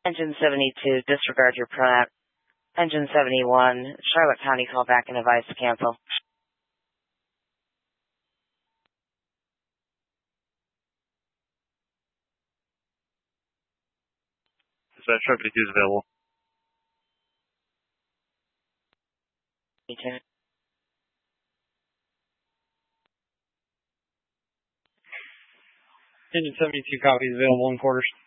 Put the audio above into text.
Engine 72, disregard your pronouns. Engine 71, Charlotte County, call back and advise to cancel. Dispatch, Charlotte 52 is available. Me too. Engine 72 copies available in quarters.